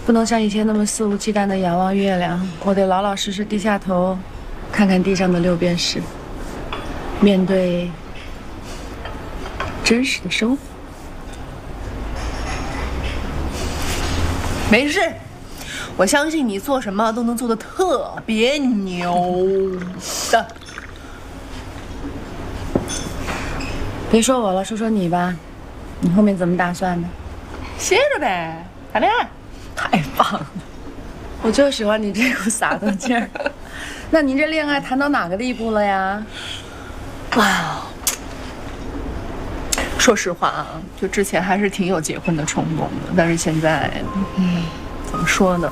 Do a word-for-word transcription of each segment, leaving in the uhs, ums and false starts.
不能像以前那么肆无忌惮地仰望月亮，我得老老实实低下头，看看地上的六便士，面对真实的生活。 没事，我相信你做什么都能做得特别牛的。 别说我了，说说你吧，你后面怎么打算的？ 歇着呗，谈恋爱。 太棒了，我就喜欢你这股洒脱劲儿。那您这恋爱谈到哪个地步了呀？ 啊，说实话啊，就之前还是挺有结婚的冲动的，但是现在，嗯，怎么说呢？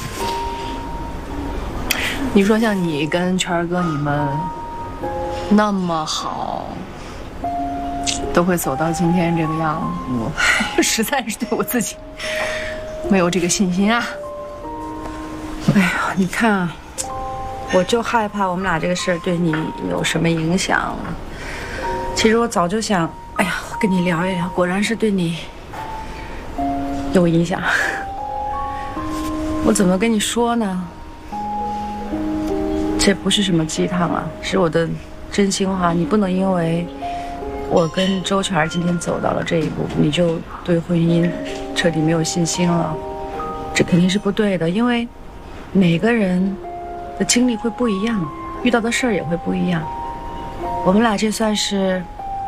你说像你跟权儿哥你们那么好，都会走到今天这个样子，我实在是对我自己没有这个信心啊。 哎呀，你看啊，我就害怕我们俩这个事儿对你有什么影响。其实我早就想，哎呀，跟你聊一聊，果然是对你有影响。我怎么跟你说呢？这不是什么鸡汤啊，是我的真心话。你不能因为我跟周全今天走到了这一步，你就对婚姻彻底没有信心了。这肯定是不对的，因为每个人的经历会不一样，遇到的事儿也会不一样。我们俩这算是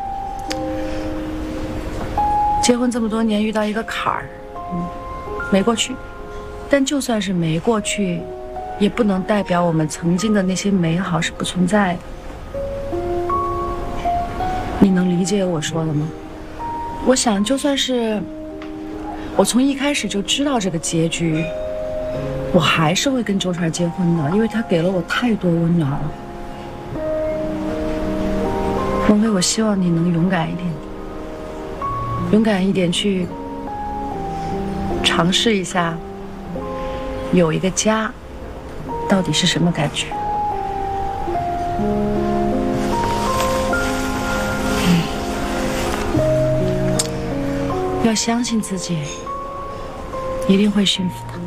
结婚这么多年遇到一个坎儿，嗯，没过去。但就算是没过去，也不能代表我们曾经的那些美好是不存在的。你能理解我说的吗？我想，就算是我从一开始就知道这个结局，我还是会跟周传结婚的，因为他给了我太多温暖了。孟非，我希望你能勇敢一点，勇敢一点去尝试一下，有一个家到底是什么感觉。要相信自己，一定会驯服的。